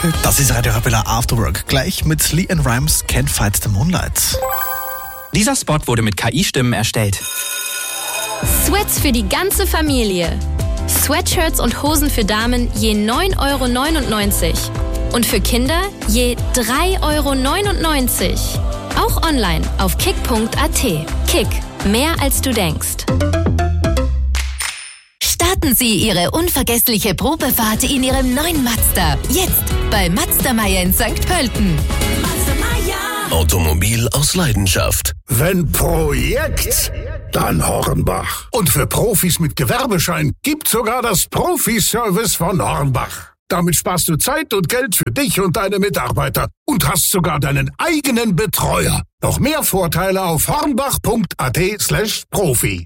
Das ist Radio Arabella After Work. Gleich mit LeAnn Rimes, Can't Fight the Moonlight. Dieser Spot wurde mit KI-Stimmen erstellt. Sweats für die ganze Familie. Sweatshirts und Hosen für Damen je 9,99 € und für Kinder je 3,99 €. Auch online auf kick.at. Kick, mehr als du denkst. Starten Sie Ihre unvergessliche Probefahrt in Ihrem neuen Mazda. Jetzt bei Mazda Meier in St. Pölten. Automobil aus Leidenschaft. Wenn Projekt, dann Hornbach. Und für Profis mit Gewerbeschein gibt sogar das Profi-Service von Hornbach. Damit sparst du Zeit und Geld für dich und deine Mitarbeiter und hast sogar deinen eigenen Betreuer. Noch mehr Vorteile auf hornbach.at/Profi.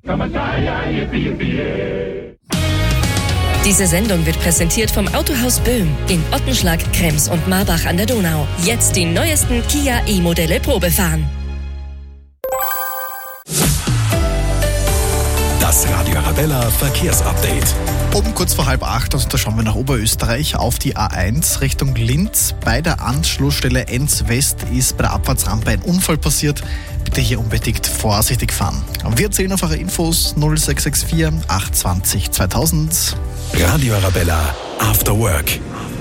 Diese Sendung wird präsentiert vom Autohaus Böhm in Ottenschlag, Krems und Marbach an der Donau. Jetzt die neuesten Kia E-Modelle Probefahren. Das Radio Arabella Verkehrsupdate. Um kurz vor 7:30, also da schauen wir nach Oberösterreich auf die A1 Richtung Linz. Bei der Anschlussstelle Enz West ist bei der Abfahrtsrampe ein Unfall passiert. Bitte hier unbedingt vorsichtig fahren. Wir erzählen auf eure Infos 0664 820 2000. Radio Arabella After Work.